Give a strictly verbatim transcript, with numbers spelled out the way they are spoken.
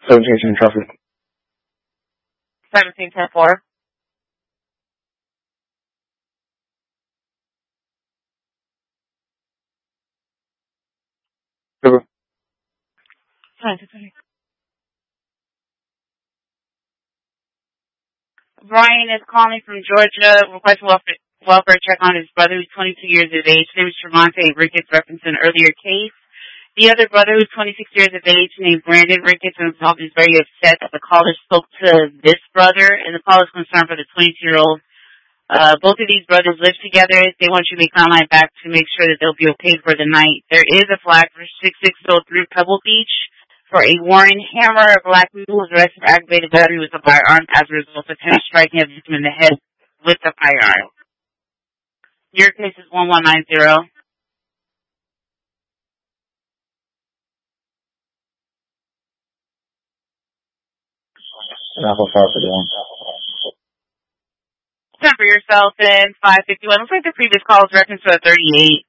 seventeen ten traffic. seventeen ten four. River. Brian is calling from Georgia, requesting welfare, welfare check on his brother who's twenty-two years of age. His name is Trevante Ricketts, referenced an earlier case. The other brother who's twenty-six years of age, named Brandon Ricketts, himself is very upset that the caller spoke to this brother, and the caller is concerned for the twenty-two-year-old. Uh, both of these brothers live together. They want you to make contact back to make sure that they'll be okay for the night. There is a flag for six six zero three Pebble Beach for a Warren Hammer, a black man who was arrested for aggravated battery with a firearm as a result of him striking a victim in the head with a firearm. Your case is one one nine zero. Time for yourself in five fifty-one. Looks like the previous call was reference to a thirty-eight.